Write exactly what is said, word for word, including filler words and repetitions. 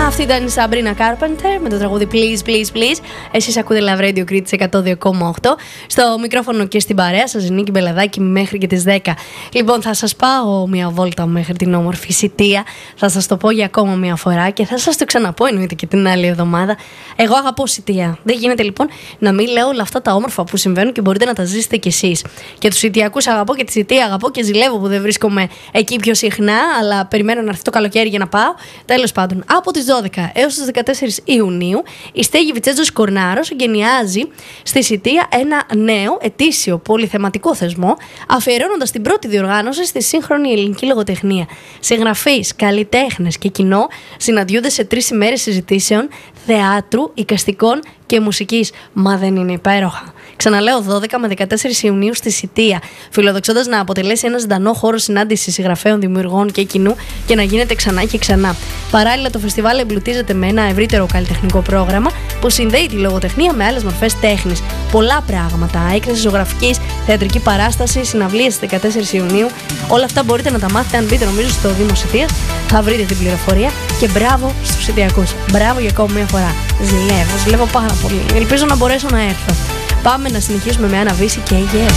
Αυτή ήταν η Sabrina Carpenter με το τραγούδι Please, Please, Please. Εσείς ακούτε Love Radio Κρήτης εκατό δύο κόμμα οκτώ. Στο μικρόφωνο και στην παρέα σας η Νίκη Μπελαδάκη μέχρι και τις δέκα. Λοιπόν, θα σας πάω μια βόλτα μέχρι την όμορφη Σιτία. Θα σας το πω για ακόμα μια φορά και θα σας το ξαναπώ εννοείται και την άλλη εβδομάδα. Εγώ αγαπώ Σιτία. Δεν γίνεται λοιπόν να μην λέω όλα αυτά τα όμορφα που συμβαίνουν και μπορείτε να τα ζήσετε κι εσείς. Και τους Σιτιακούς αγαπώ και τη Σιτία αγαπώ και ζηλεύω που δεν βρίσκομαι εκεί πιο συχνά, αλλά περιμένω να έρθει το καλοκαίρι για να πάω. Τέλος πάντων, από τις δώδεκα έως τις δεκατέσσερις Ιουνίου η Στέγη Βιτσέτζος Κορνάρος εγκαινιάζει στη Σιτία ένα νέο ετήσιο πολυθεματικό θεσμό, αφιερώνοντας την πρώτη διοργάνωση στη σύγχρονη ελληνική λογοτεχνία. Συγγραφείς, καλλιτέχνες και κοινό συναντιούνται σε τρεις ημέρες συζητήσεων, θεάτρου, εικαστικών και μουσικής. Μα δεν είναι υπέροχα? Ξαναλέω, δώδεκα με δεκατέσσερις Ιουνίου στη Σιτία, φιλοδοξώντας να αποτελέσει ένα ζωντανό χώρο συνάντησης συγγραφέων, δημιουργών και κοινού και να γίνεται ξανά και ξανά. Παράλληλα, το φεστιβάλ εμπλουτίζεται με ένα ευρύτερο καλλιτεχνικό πρόγραμμα που συνδέει τη λογοτεχνία με άλλες μορφές τέχνης. Πολλά πράγματα. Έκθεση ζωγραφικής, θεατρική παράσταση, συναυλίες στις δεκατέσσερις Ιουνίου. Όλα αυτά μπορείτε να τα μάθετε αν μπείτε, νομίζω, στο Δήμο Σιτίας. Θα βρείτε την πληροφορία. Και μπράβο στους Σιτιακούς. Μπράβο για ακόμη μια φορά. Ζηλεύω, ζηλεύω πάρα πολύ. Ελπίζω να μπορέσω να έρθω. Πάμε να συνεχίσουμε με ένα Βύση και Yes.